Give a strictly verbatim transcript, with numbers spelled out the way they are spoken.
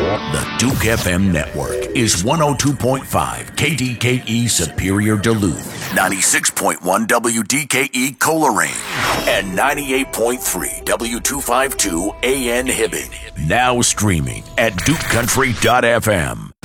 The Duke F M network is one oh two point five K D K E Superior Duluth, ninety-six point one W D K E Coleraine, and ninety-eight point three W two fifty-two A N Hibbing. Now streaming at duke country dot f m.